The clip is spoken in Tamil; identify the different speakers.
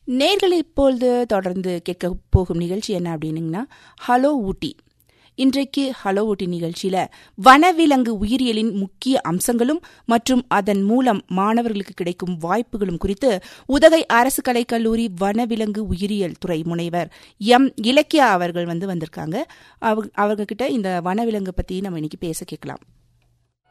Speaker 1: நேர்கள் இப்பொழுது தொடர்ந்து கேட்க போகும் நிகழ்ச்சி என்ன அப்படின்னீங்கன்னா ஹலோ ஊட்டி. இன்றைக்கு ஹலோ ஊட்டி நிகழ்ச்சியில வனவிலங்கு உயிரியலின் முக்கிய அம்சங்களும் மற்றும் அதன் மூலம் மாணவர்களுக்கு கிடைக்கும் வாய்ப்புகளும் குறித்து உதகை அரசு கலைக்கல்லூரி வனவிலங்கு உயிரியல் துறை முனைவர் இலக்கியா அவர்கள் வந்திருக்காங்க. அவங்க கிட்ட இந்த வனவிலங்கு பத்தி நம்ம இன்னைக்கு பேச கேட்கலாம்.